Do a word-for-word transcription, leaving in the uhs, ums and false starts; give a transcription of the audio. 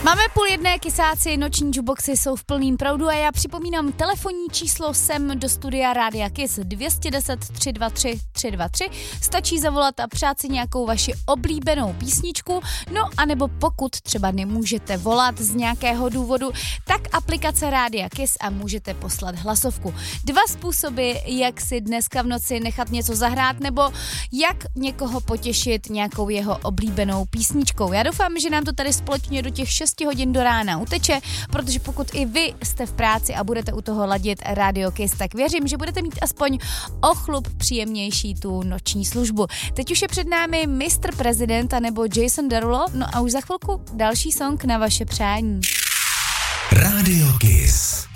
Máme půl jedné, kysáci, noční jukeboxy jsou v plným proudu a já připomínám telefonní číslo sem do studia Rádia Kiss dvě jedna nula tři dva tři tři dva tři. Stačí zavolat a přát si nějakou vaši oblíbenou písničku, no anebo pokud třeba nemůžete volat z nějakého důvodu, tak aplikace Rádia Kiss a můžete poslat hlasovku. Dva způsoby, jak si dneska v noci nechat něco zahrát nebo jak někoho potěšit nějakou jeho oblíbenou písničkou. Já doufám, že nám to tady společně do těch šesti hodin do rána uteče, protože pokud i vy jste v práci a budete u toho ladit Radio Kiss, tak věřím, že budete mít aspoň o chlup příjemnější tu noční službu. Teď už je před námi mistr Prezident nebo Jason Derulo, no a už za chvilku další song na vaše přání. Radio Kiss.